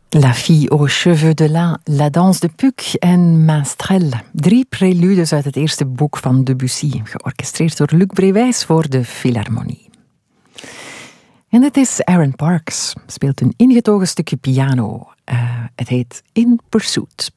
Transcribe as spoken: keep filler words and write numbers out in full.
La fille aux cheveux de lin, La danse de Puck en Minstrel. Drie preludes uit het eerste boek van Debussy, georchestreerd door Luc Brewijs voor de Philharmonie. En het is Aaron Parks, speelt een ingetogen stukje piano. Uh, het heet In Pursuit.